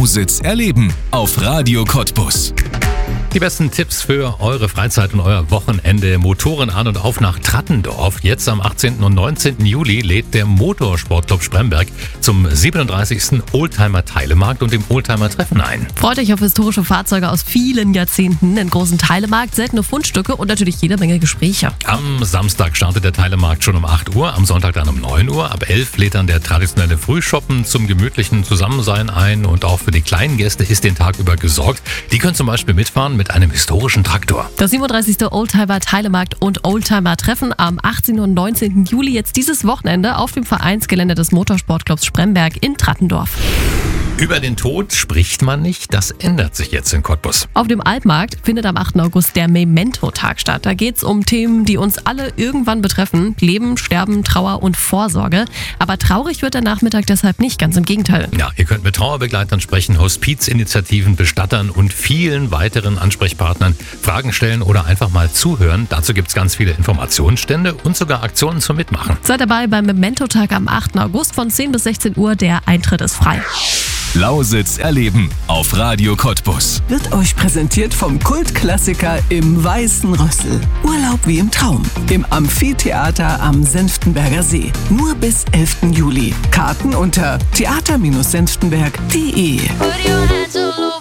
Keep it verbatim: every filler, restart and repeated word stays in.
Lausitz erleben auf Radio Cottbus. Die besten Tipps für eure Freizeit und euer Wochenende. Motoren an und auf nach Trattendorf. Jetzt am achtzehnten und neunzehnten Juli lädt der Motorsportclub Spremberg zum siebenunddreißigsten Oldtimer-Teilemarkt und dem Oldtimer-Treffen ein. Freut euch auf historische Fahrzeuge aus vielen Jahrzehnten, einen großen Teilemarkt, seltene Fundstücke und natürlich jede Menge Gespräche. Am Samstag startet der Teilemarkt schon um acht Uhr, am Sonntag dann um neun Uhr. Ab elf lädt dann der traditionelle Frühshoppen zum gemütlichen Zusammensein ein und auch für die kleinen Gäste ist den Tag über gesorgt. Die können zum Beispiel mitfahren mit einem historischen Traktor. Das siebenunddreißigste Oldtimer-Teilemarkt und Oldtimer-Treffen am achtzehnten und neunzehnten Juli jetzt dieses Wochenende auf dem Vereinsgelände des Motorsportclubs Spremberg in Trattendorf. Über den Tod spricht man nicht, das ändert sich jetzt in Cottbus. Auf dem Altmarkt findet am achten August der Memento-Tag statt. Da geht es um Themen, die uns alle irgendwann betreffen. Leben, Sterben, Trauer und Vorsorge. Aber traurig wird der Nachmittag deshalb nicht, ganz im Gegenteil. Ja, ihr könnt mit Trauerbegleitern sprechen, Hospizinitiativen, Bestattern und vielen weiteren Ansprechpartnern Fragen stellen oder einfach mal zuhören. Dazu gibt es ganz viele Informationsstände und sogar Aktionen zum Mitmachen. Seid dabei beim Memento-Tag am achten August von zehn bis sechzehn Uhr. Der Eintritt ist frei. Lausitz erleben auf Radio Cottbus. Wird euch präsentiert vom Kultklassiker im Weißen Rössel. Urlaub wie im Traum. Im Amphitheater am Senftenberger See. Nur bis elften Juli. Karten unter theater Bindestrich senftenberg punkt de.